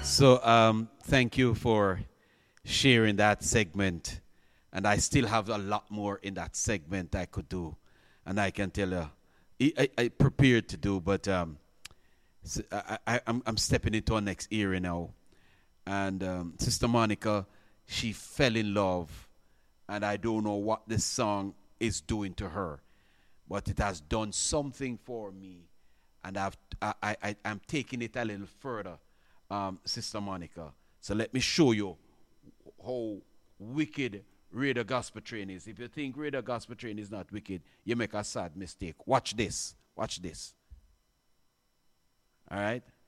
So thank you for sharing that segment. And I still have a lot more in that segment I could do. And I can tell you, I prepared to do, but I'm stepping into our next era now. And Sister Monica, she fell in love. And I don't know what this song is doing to her. But it has done something for me. And I'm taking it a little further, Sister Monica. So let me show you how wicked Radio Gospel Train is. If you think Radio Gospel Train is not wicked, you make a sad mistake. Watch this. Watch this. All right?